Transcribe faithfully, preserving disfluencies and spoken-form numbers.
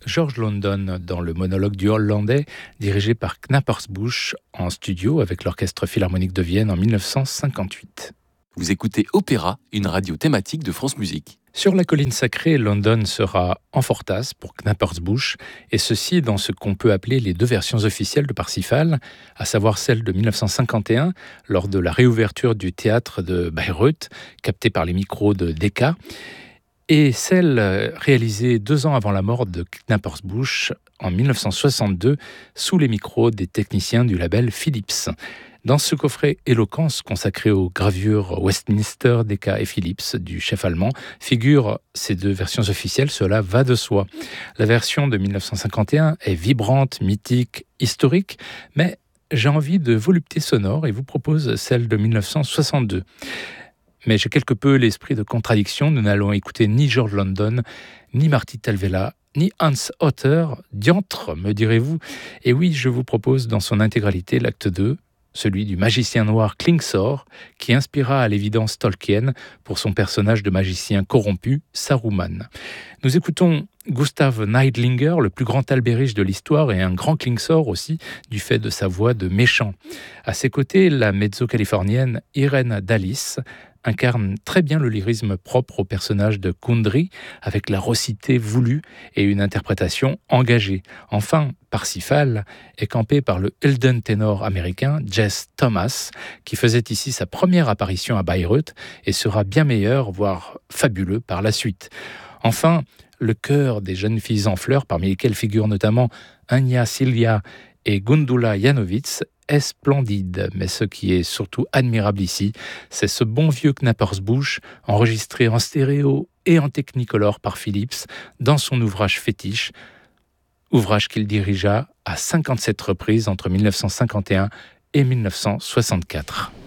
George London dans le monologue du Hollandais, dirigé par Knappersbusch en studio avec l'Orchestre Philharmonique de Vienne en dix-neuf cent cinquante-huit. Vous écoutez Opéra, une radio thématique de France Musique. Sur la colline sacrée, London sera en fortas pour Knappersbusch, et ceci dans ce qu'on peut appeler les deux versions officielles de Parsifal, à savoir celle de dix-neuf cent cinquante et un, lors de la réouverture du théâtre de Bayreuth, captée par les micros de Decca, et celle réalisée deux ans avant la mort de Knappersbusch en dix-neuf cent soixante-deux, sous les micros des techniciens du label Philips. Dans ce coffret Éloquence consacré aux gravures Westminster, Decca et Philips du chef allemand, figurent ces deux versions officielles, cela va de soi. La version de dix-neuf cent cinquante et un est vibrante, mythique, historique, mais j'ai envie de volupté sonore et vous propose celle de dix-neuf cent soixante-deux. Mais j'ai quelque peu l'esprit de contradiction, nous n'allons écouter ni George London, ni Marty Talvela, ni Hans Otter, diantre, me direz-vous. Et oui, je vous propose dans son intégralité l'acte deux, celui du magicien noir Klingsor, qui inspira à l'évidence Tolkien pour son personnage de magicien corrompu, Saruman. Nous écoutons Gustav Neidlinger, le plus grand albériche de l'histoire et un grand Klingsor aussi, du fait de sa voix de méchant. À ses côtés, la mezzo-californienne Irene Dallis incarne très bien le lyrisme propre au personnage de Kundry, avec la raucité voulue et une interprétation engagée. Enfin, Parsifal est campé par le Elden ténor américain Jess Thomas, qui faisait ici sa première apparition à Bayreuth et sera bien meilleur, voire fabuleux par la suite. Enfin, le chœur des jeunes filles en fleurs, parmi lesquelles figurent notamment Anya Silja et Gundula Janowitz, est splendide. Mais ce qui est surtout admirable ici, c'est ce bon vieux Knappersbusch, enregistré en stéréo et en technicolor par Philips, dans son ouvrage fétiche, ouvrage qu'il dirigea à cinquante-sept reprises entre dix-neuf cent cinquante et un et dix-neuf cent soixante-quatre.